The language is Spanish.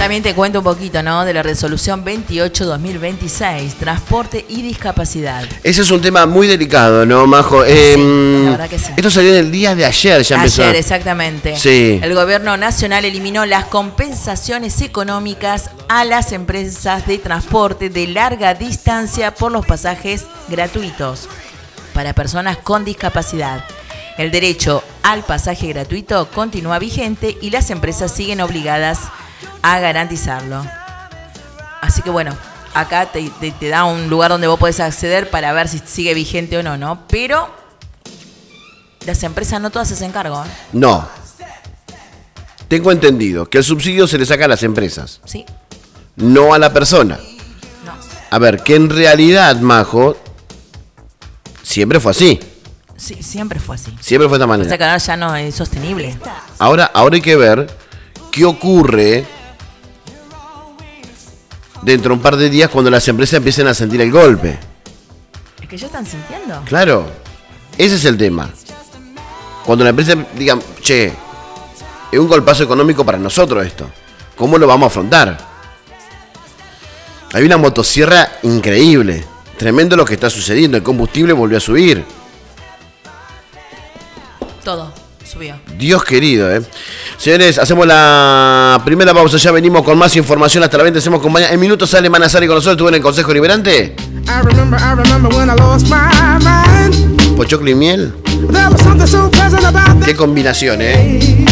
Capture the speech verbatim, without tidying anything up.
también te cuento un poquito, ¿no? De la resolución veintiocho barra dos mil veintiséis, transporte y discapacidad. Ese es un tema muy delicado, ¿no, Majo? Eh, Sí, la verdad que sí. Esto salió en el día de ayer, ya empezó. Ayer, exactamente. Sí. El gobierno nacional eliminó las compensaciones económicas a las empresas de transporte de larga distancia por los pasajes gratuitos para personas con discapacidad. El derecho al pasaje gratuito continúa vigente y las empresas siguen obligadas a garantizarlo. Así que bueno, acá te, te, te da un lugar donde vos podés acceder para ver si sigue vigente o no, ¿no? Pero las empresas no todas se hacen cargo, ¿eh? No. Tengo entendido que el subsidio se le saca a las empresas, Sí. no a la persona. No. A ver, que en realidad, Majo, siempre fue así. Sí, siempre fue así. Siempre fue de esta O manera. sea que ahora ya no es sostenible. Ahora, ahora hay que ver qué ocurre dentro de un par de días cuando las empresas empiecen a sentir el golpe. Es que ya están sintiendo. Claro, ese es el tema. Cuando la empresa diga, che, es un golpazo económico para nosotros esto. ¿Cómo lo vamos a afrontar? Hay una motosierra increíble. Tremendo lo que está sucediendo. El combustible volvió a subir. Todo subió. Dios querido, ¿eh? Señores, hacemos la primera pausa. Ya venimos con más información. Hasta la veinte hacemos compañía. En minutos sale Manazari con nosotros. Estuvo en el Consejo Liberante. I remember, I remember when I lost my mind. Pochoclo y miel. There was something so pleasant about that. Qué combinación, ¿eh?